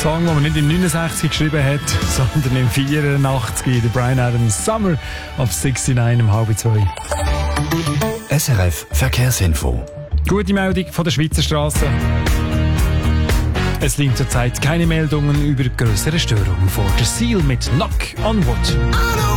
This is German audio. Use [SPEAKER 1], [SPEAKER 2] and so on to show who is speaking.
[SPEAKER 1] Song, den man nicht im 69 geschrieben hat, sondern im 84. Der Bryan Adams Summer of 69 um 1:30.
[SPEAKER 2] SRF Verkehrsinfo.
[SPEAKER 1] Gute Meldung von der Schweizer Straße. Es liegen zurzeit keine Meldungen über größere Störungen vor. Der Seal mit Knock on Wood.